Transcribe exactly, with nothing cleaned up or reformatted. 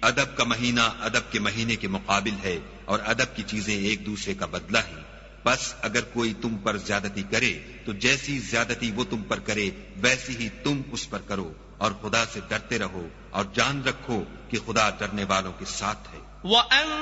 अदब का महीना अदब के महीने के मुकाबिल है और अदब की चीजें एक दूसरे का बदला है। बस अगर कोई तुम पर ज्यादती करे तो जैसी ज्यादती वो तुम पर करे वैसी ही तुम उस पर करो और खुदा से डरते रहो और जान रखो कि खुदा डरने वालों के साथ है।